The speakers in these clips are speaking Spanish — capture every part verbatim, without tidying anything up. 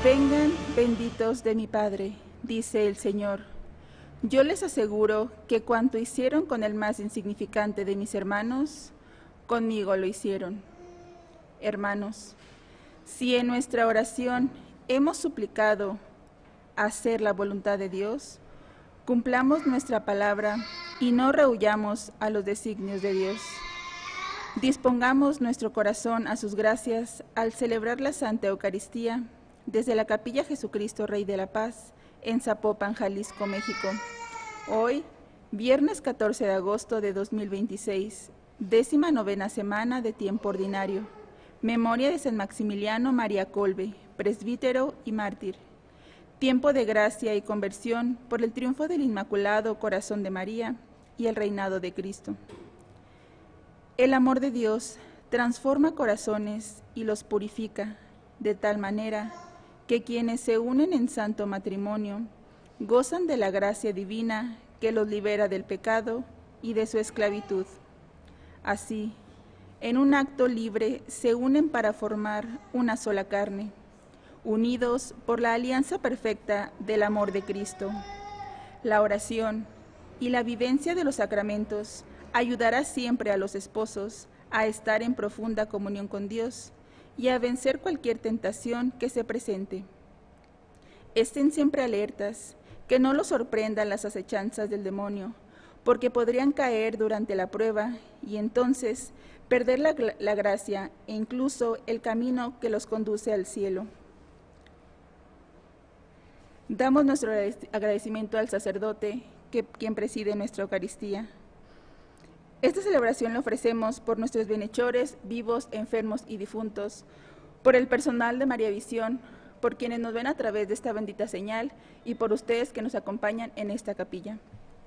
Vengan, benditos de mi Padre, dice el Señor. Yo les aseguro que cuanto hicieron con el más insignificante de mis hermanos, conmigo lo hicieron. Hermanos, si en nuestra oración hemos suplicado hacer la voluntad de Dios, cumplamos nuestra palabra y no rehuyamos a los designios de Dios. Dispongamos nuestro corazón a sus gracias al celebrar la Santa Eucaristía desde la Capilla Jesucristo Rey de la Paz en Zapopan, Jalisco, México. Hoy, viernes catorce de agosto de dos mil veintiséis, décima novena semana de tiempo ordinario. Memoria de San Maximiliano María Kolbe, presbítero y mártir. Tiempo de gracia y conversión por el triunfo del Inmaculado Corazón de María y el reinado de Cristo. El amor de Dios transforma corazones y los purifica, de tal manera que quienes se unen en santo matrimonio gozan de la gracia divina que los libera del pecado y de su esclavitud. Así, en un acto libre se unen para formar una sola carne, unidos por la alianza perfecta del amor de Cristo. La oración y la vivencia de los sacramentos ayudará siempre a los esposos a estar en profunda comunión con Dios y a vencer cualquier tentación que se presente. Estén siempre alertas, que no los sorprendan las acechanzas del demonio, porque podrían caer durante la prueba y entonces perder la, la gracia e incluso el camino que los conduce al cielo. Damos nuestro agradecimiento al sacerdote, que, quien preside nuestra Eucaristía. Esta celebración la ofrecemos por nuestros bienhechores, vivos, enfermos y difuntos, por el personal de María Visión, por quienes nos ven a través de esta bendita señal y por ustedes que nos acompañan en esta capilla.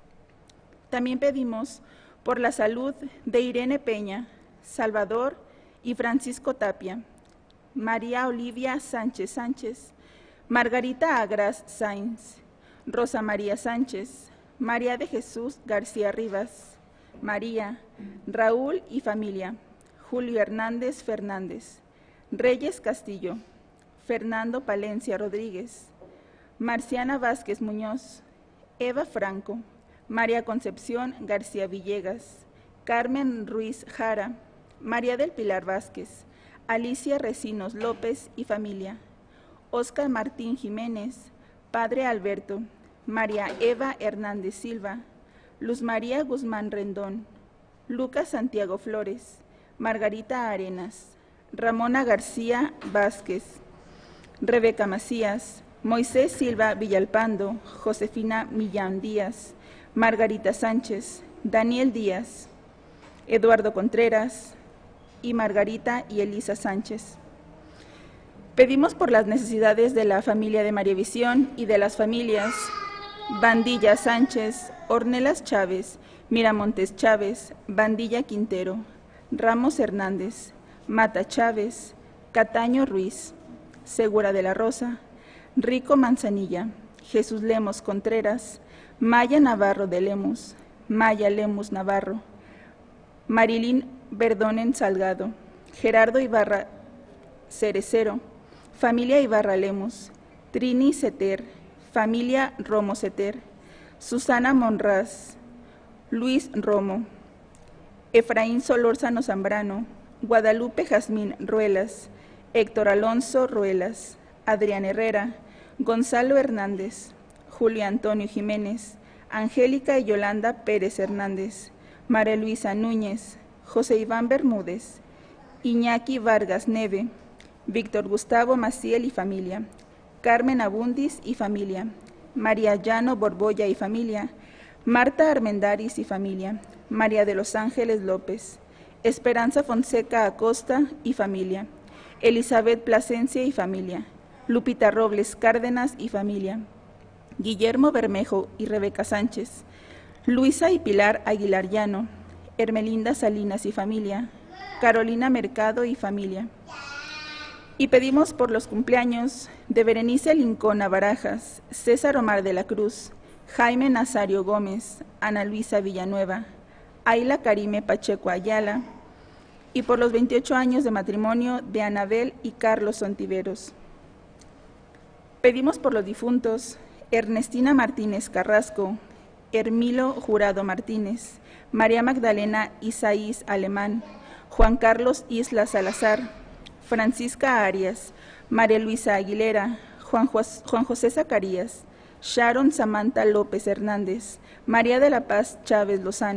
También pedimos por la salud de Irene Peña, Salvador y Francisco Tapia, María Olivia Sánchez Sánchez, Margarita Agras Sainz, Rosa María Sánchez, María de Jesús García Rivas, María, Raúl y familia, Julio Hernández Fernández, Reyes Castillo, Fernando Palencia Rodríguez, Marciana Vázquez Muñoz, Eva Franco, María Concepción García Villegas, Carmen Ruiz Jara, María del Pilar Vázquez, Alicia Recinos López y familia, Óscar Martín Jiménez, Padre Alberto, María Eva Hernández Silva, Luz María Guzmán Rendón, Lucas Santiago Flores, Margarita Arenas, Ramona García Vázquez, Rebeca Macías, Moisés Silva Villalpando, Josefina Millán Díaz, Margarita Sánchez, Daniel Díaz, Eduardo Contreras y Margarita y Elisa Sánchez. Pedimos por las necesidades de la familia de María Visión y de las familias Bandilla Sánchez, Ornelas Chávez, Miramontes Chávez, Bandilla Quintero, Ramos Hernández, Mata Chávez, Cataño Ruiz, Segura de la Rosa, Rico Manzanilla, Jesús Lemos Contreras, Maya Navarro de Lemos, Maya Lemus Navarro, Marilín Verdonen Salgado, Gerardo Ibarra Cerecero, familia Ibarra Lemos, Trini Ceter, familia Romo Ceter, Susana Monraz, Luis Romo, Efraín Solórzano Zambrano, Guadalupe Jazmín Ruelas, Héctor Alonso Ruelas, Adrián Herrera, Gonzalo Hernández, Julio Antonio Jiménez, Angélica y Yolanda Pérez Hernández, María Luisa Núñez, José Iván Bermúdez, Iñaki Vargas Neve, Víctor Gustavo Maciel y familia, Carmen Abundis y familia, María Llano Borbolla y familia, Marta Armendáriz y familia, María de los Ángeles López, Esperanza Fonseca Acosta y familia, Elizabeth Plasencia y familia, Lupita Robles Cárdenas y familia, Guillermo Bermejo y Rebeca Sánchez, Luisa y Pilar Aguilar Llano, Hermelinda Salinas y familia, Carolina Mercado y familia. Y pedimos por los cumpleaños de Berenice Lincona Barajas, César Omar de la Cruz, Jaime Nazario Gómez, Ana Luisa Villanueva, Ayla Karime Pacheco Ayala, y por los veintiocho años de matrimonio de Anabel y Carlos Ontiveros. Pedimos por los difuntos Ernestina Martínez Carrasco, Hermilo Jurado Martínez, María Magdalena Isaís Alemán, Juan Carlos Isla Salazar, Francisca Arias, María Luisa Aguilera, Juan, Jos- Juan José Zacarías, Sharon Samantha López Hernández, María de la Paz Chávez Lozano,